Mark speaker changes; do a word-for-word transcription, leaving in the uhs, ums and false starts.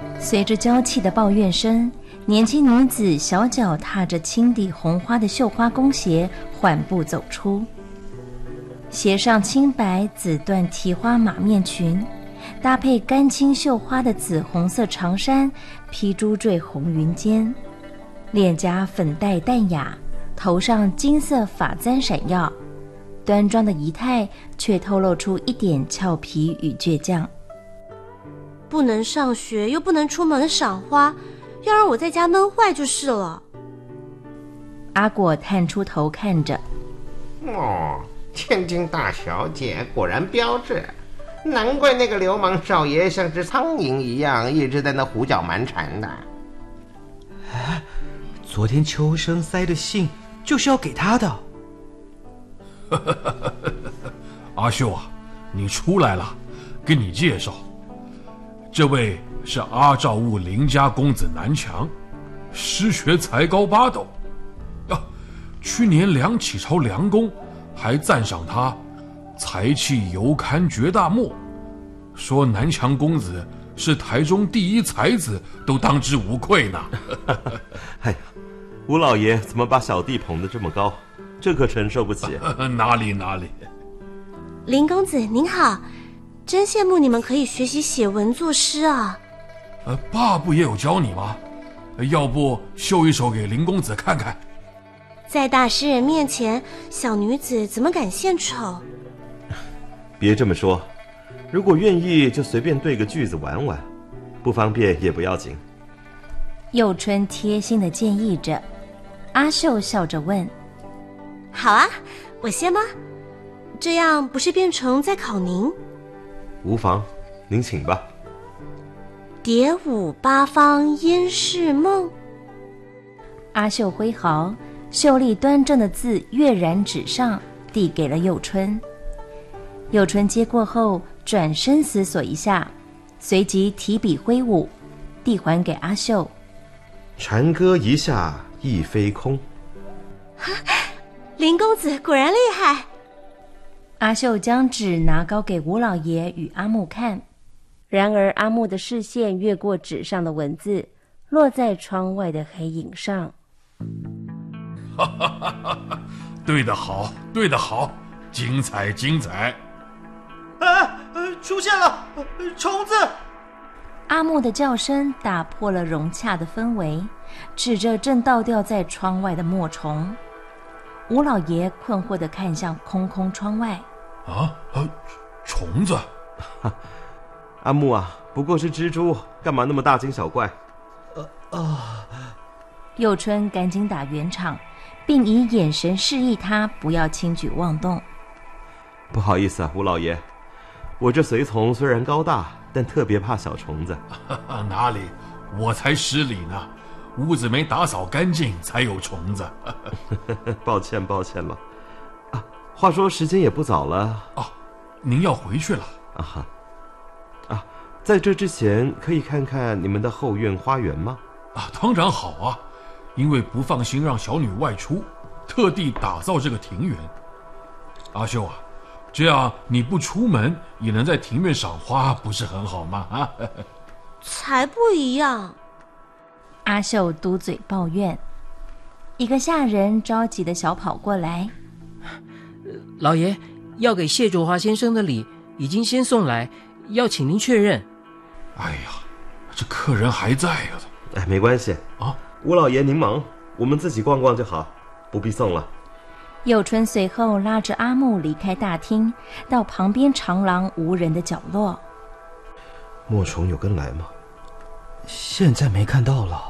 Speaker 1: 随着娇气的抱怨声，年轻女子小脚踏着青底红花的绣花弓鞋缓步走出，鞋上青白紫缎提花马面裙，搭配干青绣花的紫红色长衫，披珠坠红云间，脸颊粉黛淡雅，头上金色发簪闪耀，端庄的仪态却透露出一点俏皮与倔强。
Speaker 2: 不能上学又不能出门赏花，要让我在家闷坏就是了。
Speaker 1: 阿果探出头看着，
Speaker 3: 哦，千金大小姐果然标致，难怪那个流氓少爷像只苍蝇一样一直在那胡搅蛮缠的。
Speaker 4: 哎，昨天秋生塞的信就是要给他的。
Speaker 5: 阿秀啊，你出来了，给你介绍，这位是阿照务邻家公子南强，诗学才高八斗。啊，去年梁启超梁公还赞赏他才气尤堪绝大漠，说南强公子是台中第一才子，都当之无愧呢。
Speaker 6: 哎呀，吴老爷怎么把小弟捧得这么高？这可承受不起。
Speaker 5: 哪里哪里。
Speaker 2: 林公子您好，真羡慕你们可以学习写文作诗啊。
Speaker 5: 呃，爸不也有教你吗？要不秀一首给林公子看看？
Speaker 2: 在大诗人面前，小女子怎么敢献丑？
Speaker 6: 别这么说，如果愿意就随便对个句子玩玩，不方便也不要紧。
Speaker 1: 佑春贴心地建议着。阿秀笑着问，
Speaker 2: 好啊，我先吗？这样不是变成在考您？
Speaker 6: 无妨，您请吧。
Speaker 2: 蝶舞八方烟是梦。
Speaker 1: 阿秀挥毫，秀丽端正的字跃然纸上，递给了佑春。佑春接过后，转身思索一下，随即提笔挥舞，递还给阿秀。
Speaker 6: 蝉歌一下亦飞空。
Speaker 2: 林公子果然厉害。
Speaker 1: 阿秀将纸拿高给吴老爷与阿木看，然而阿木的视线越过纸上的文字，落在窗外的黑影上。
Speaker 5: 哈哈哈哈，对得好，对得好，精彩精彩！
Speaker 4: 啊，出现了虫子！
Speaker 1: 阿木的叫声打破了融洽的氛围，指着正倒吊在窗外的墨虫。吴老爷困惑地看向空空窗外。
Speaker 5: 啊，呃，虫子？
Speaker 6: 阿木啊，不过是蜘蛛，干嘛那么大惊小怪？
Speaker 4: 呃啊！
Speaker 1: 佑春赶紧打圆场，并以眼神示意他不要轻举妄动。
Speaker 6: 不好意思啊，吴老爷，我这随从虽然高大，但特别怕小虫子。
Speaker 5: 哪里，我才失礼呢，屋子没打扫干净才有虫子。
Speaker 6: 抱歉抱歉了。啊，话说时间也不早了。
Speaker 5: 哦，您要回去了？
Speaker 6: 啊哈。啊，在这之前可以看看你们的后院花园吗？
Speaker 5: 啊，当然好啊，因为不放心让小女外出，特地打造这个庭园。阿秀啊，这样你不出门也能在庭院赏花，不是很好吗？啊，
Speaker 2: 才不一样。
Speaker 1: 阿秀嘟嘴抱怨。一个下人着急地小跑过来，
Speaker 7: 老爷，要给谢卓华先生的礼已经先送来，要请您确认。
Speaker 5: 哎呀，这客人还在啊。
Speaker 6: 哎，没关系
Speaker 5: 啊，
Speaker 6: 吴老爷您忙，我们自己逛逛就好，不必送了。
Speaker 1: 佑春随后拉着阿木离开大厅，到旁边长廊无人的角落。
Speaker 6: 墨虫有跟来吗？
Speaker 4: 现在没看到了。